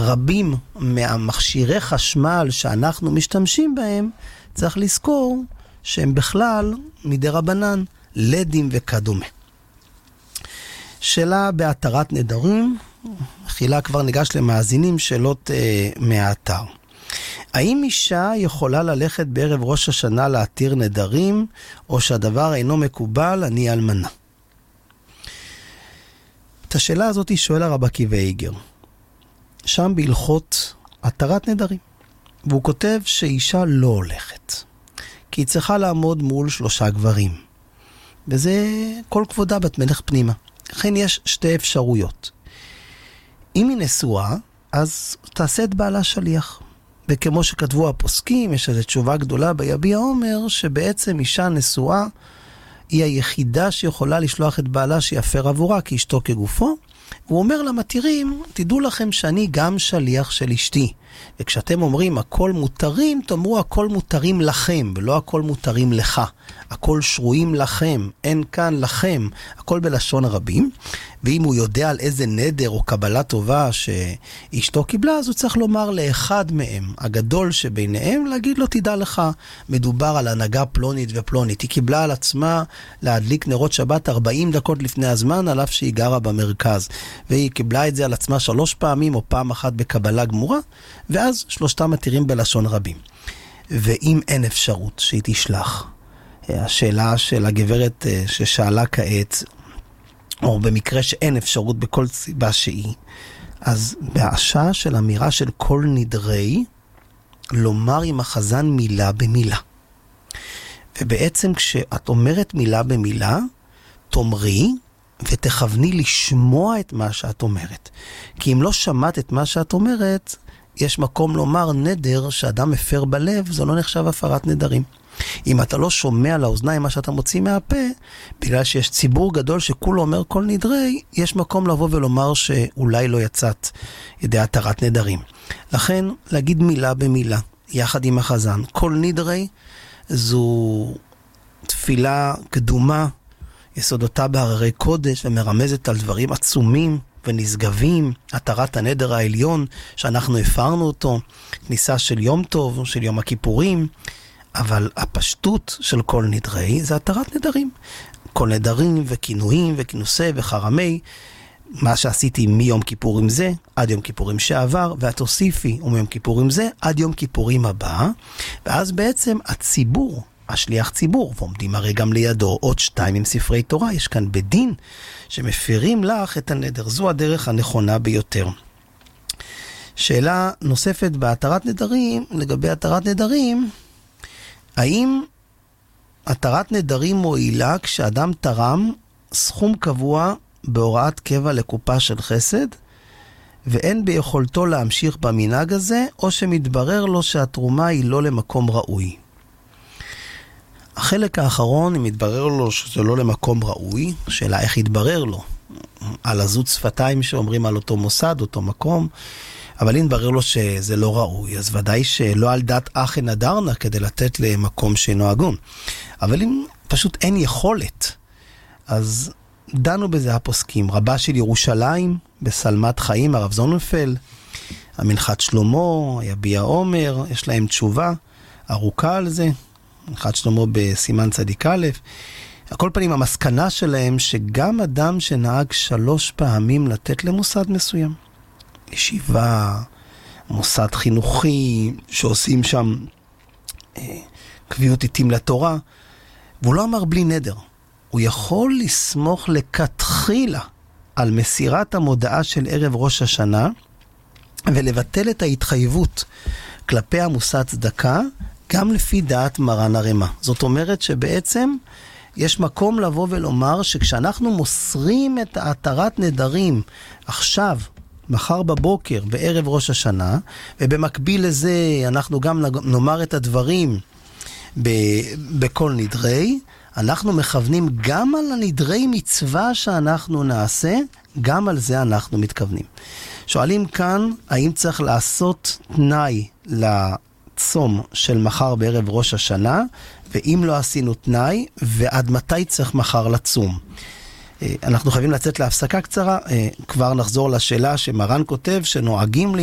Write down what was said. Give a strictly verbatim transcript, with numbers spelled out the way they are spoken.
רבים מהמכשירי חשמל שאנחנו משתמשים בהם, צריך לזכור שהם בכלל מדי רבנן, לדים וכדומה. שאלה בהתרת נדרים, חילה כבר ניגש למאזינים שאלות אה, מהאתר. האם אישה יכולה ללכת בערב ראש השנה להתיר נדרים, או שהדבר אינו מקובל, אני אלמנה? את השאלה הזאת שואל הרב עקיבא איגר. שם בהלכות התרת נדרים. והוא כותב שאישה לא הולכת. כי היא צריכה לעמוד מול שלושה גברים. וזה כל כבודה בת מלך פנימה. לכן יש שתי אפשרויות. אם היא נשואה, אז תעשה את בעלה שליח. וכמו שכתבו הפוסקים, יש איזו תשובה גדולה ביביע עומר, שבעצם אישה נשואה היא היחידה שיכולה לשלוח את בעלה שיפר עבורה, כי אשתו כגופו. הוא אומר למתירים, תדעו לכם שאני גם שליח של אשתי. וכשאתם אומרים הכל מותרים, תאמרו הכל מותרים לכם, ולא הכל מותרים לך. הכל שרויים לכם, אין כאן לכם, הכל בלשון הרבים. ואם הוא יודע על איזה נדר או קבלה טובה שאשתו קיבלה, אז הוא צריך לומר לאחד מהם, הגדול שביניהם, להגיד לו, תדע לך, מדובר על הנהגה פלונית ופלונית. היא קיבלה על עצמה להדליק נרות שבת ארבעים דקות לפני הזמן, על אף שהיא גרה במרכז. והיא קיבלה את זה על עצמה שלוש פעמים, או פעם אחת בקבלה גמורה, ואז שלושתם מתירים בלשון רבים. ואם אין אפשרות שהיא תשלח, השאלה של הגברת ששאלה כעת, או במקרה שאין אפשרות בכל סיבה שהיא, אז בהשעה של אמירה של כל נדרי, לומר עם החזן מילה במילה. ובעצם כשאת אומרת מילה במילה, תאמרי ותכווני לשמוע את מה שאת אומרת. כי אם לא שמעת את מה שאת אומרת, יש מקום לומר נדר שאדם מפר בלב, זה לא נחשב הפרת נדרים. אם אתה לא שומע לאוזניים מה שאתה מוציא מהפה, בגלל שיש ציבור גדול שכולו אומר כל נדרי, יש מקום לבוא ולומר שאולי לא יצאת ידי התרת נדרים. לכן, להגיד מילה במילה, יחד עם החזן. כל נדרי זו תפילה קדומה, יסודותה בהררי קודש, ומרמזת על דברים עצומים ונשגבים, התרת הנדר העליון, שאנחנו הפרנו אותו, כניסה של יום טוב, של יום הכיפורים, אבל הפשטות של כל נדרי זה התרת נדרים. כל נדרים וכינויים וכינוסי וחרמי, מה שעשיתי מיום כיפורים זה עד יום כיפורים שעבר, והתוסיפי ומיום כיפורים זה עד יום כיפורים הבא, ואז בעצם הציבור, השליח ציבור, ועומדים הרי גם לידו עוד שתיים עם ספרי תורה, יש כאן בדין שמפירים לך את הנדר. זו הדרך הנכונה ביותר. שאלה נוספת בהתרת נדרים, לגבי התרת נדרים, האם התרת נדרים מועילה כשאדם תרם סכום קבוע בהוראת קבע לקופה של חסד, ואין ביכולתו להמשיך במנהג הזה, או שמתברר לו שהתרומה היא לא למקום ראוי? החלק האחרון, אם מתברר לו שזה לא למקום ראוי, שאלה איך יתברר לו? על עזות שפתיים שאומרים על אותו מוסד, אותו מקום, אבל אם מתברר לו שזה לא ראוי, אז ודאי שלא על דת אחי נדרנה כדי לתת למקום שאינו הגון. אבל אם פשוט אין יכולת, אז דנו בזה הפוסקים. רבה של ירושלים, בסלמת חיים, הרב זוננפלד, המנחת שלמה, יביע עומר, יש להם תשובה ארוכה על זה. מנחת שלמה בסימן צדיק א'. על כל פנים, המסקנה שלהם שגם אדם שנהג שלוש פעמים לתת למוסד מסוים, ישיבה, מוסד חינוכי, שעושים שם אה, קביעות עיתים לתורה, והוא לא אמר בלי נדר. הוא יכול לסמוך לכתחילה על מסירת המודעה של ערב ראש השנה, ולבטל את ההתחייבות כלפי המוסד צדקה, גם לפי דעת מרן הרמה. זאת אומרת שבעצם יש מקום לבוא ולומר שכשאנחנו מוסרים את התרת נדרים עכשיו, מחר בבוקר, בערב ראש השנה, ובמקביל לזה אנחנו גם נאמר את הדברים בכל נדרי, אנחנו מכוונים גם על הנדרי מצווה שאנחנו נעשה, גם על זה אנחנו מתכוונים. שואלים כאן, האם צריך לעשות תנאי לצום של מחר בערב ראש השנה, ואם לא עשינו תנאי, ועד מתי צריך מחר לצום? אנחנו חייבים לצאת להפסקה קצרה, כבר נחזור לשאלה שמרן כותב שנוהגים